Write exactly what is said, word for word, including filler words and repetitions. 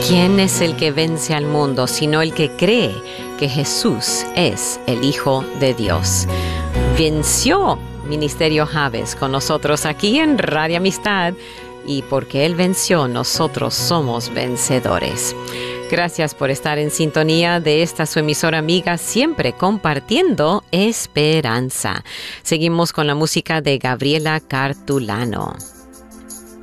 ¿Quién es el que vence al mundo sino el que cree que Jesús es el Hijo de Dios? Venció Ministerio Javes con nosotros aquí en Radio Amistad, y porque Él venció, nosotros somos vencedores. Gracias por estar en sintonía de esta su emisora amiga, siempre compartiendo esperanza. Seguimos con la música de Gabriela Cartulano.